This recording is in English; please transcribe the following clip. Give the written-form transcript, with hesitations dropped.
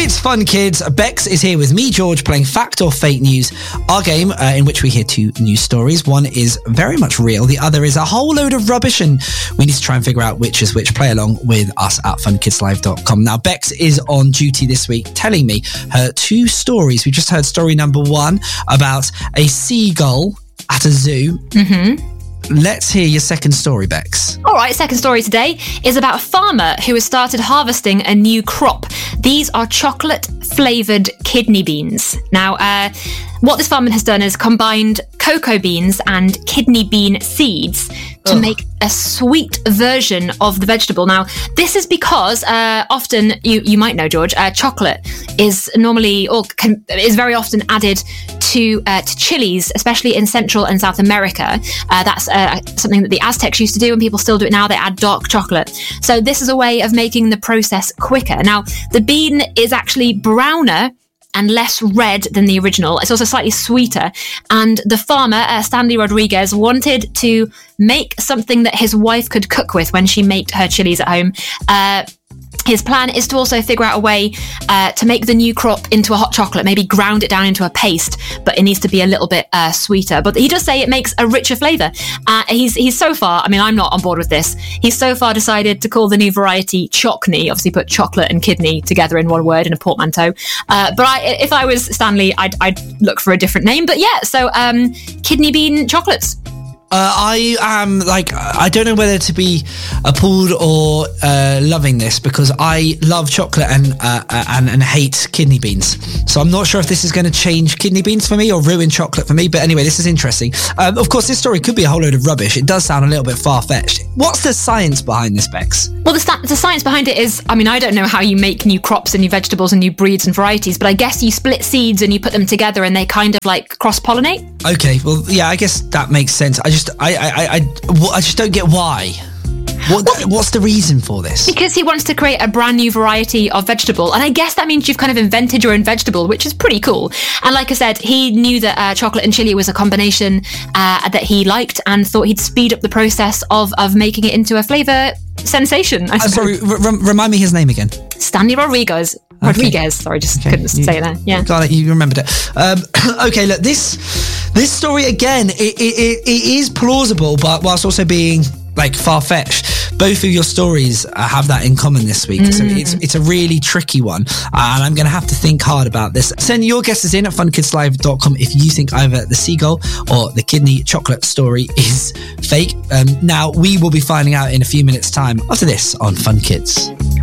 It's Fun Kids. Bex is here with me, George, playing Fact or Fake News, our game in which we hear two news stories. One is very much real. The other is a whole load of rubbish, and we need to try and figure out which is which. Play along with us at funkidslive.com. Now, Bex is on duty this week telling me her two stories. We just heard story number one about a seagull at a zoo. Mm-hmm. Let's hear your second story, Bex. All right, second story today is about a farmer who has started harvesting a new crop. These are chocolate-flavoured kidney beans. Now, what this farmer has done is combined cocoa beans and kidney bean seeds to make a sweet version of the vegetable. Now, this is because often, you might know, George, chocolate is normally is very often added to chilies, especially in Central and South America. That's something that the Aztecs used to do, and people still do it now. They add dark chocolate. So this is a way of making the process quicker. Now, the bean is actually browner and less red than the original. It's also slightly sweeter. And the farmer, Stanley Rodriguez, wanted to make something that his wife could cook with when she made her chilies at home. His plan is to also figure out a way to make the new crop into a hot chocolate, maybe ground it down into a paste, but it needs to be a little bit sweeter. But he does say it makes a richer flavour. He's so far, I mean, I'm not on board with this. He's so far decided to call the new variety Chockney, obviously put chocolate and kidney together in one word in a portmanteau. But if I was Stanley, I'd look for a different name. But yeah, so kidney bean chocolates. I am I don't know whether to be appalled or loving this, because I love chocolate and hate kidney beans. So I'm not sure if this is going to change kidney beans for me or ruin chocolate for me. But anyway, this is interesting. Of course, this story could be a whole load of rubbish. It does sound a little bit far-fetched. What's the science behind this, Bex? Well, the science behind it is, I mean, I don't know how you make new crops and new vegetables and new breeds and varieties, but I guess you split seeds and you put them together and they kind of cross-pollinate. Okay, well, yeah, I guess that makes sense. I just don't get why. What's the reason for this? Because he wants to create a brand new variety of vegetable. And I guess that means you've kind of invented your own vegetable, which is pretty cool. And like I said, he knew that chocolate and chili was a combination that he liked, and thought he'd speed up the process of making it into a flavour sensation. Sorry, remind me his name again. Stanley Rodriguez. Okay. Sorry, couldn't say that. Yeah, got it. You remembered it. Okay, look, this story again, it is plausible, but whilst also being far-fetched. Both of your stories have that in common this week. So it's a really tricky one, and I'm going to have to think hard about this. Send your guesses in at funkidslive.com if you think either the seagull or the kidney chocolate story is fake. Now, we will be finding out in a few minutes' time after this on Fun Kids.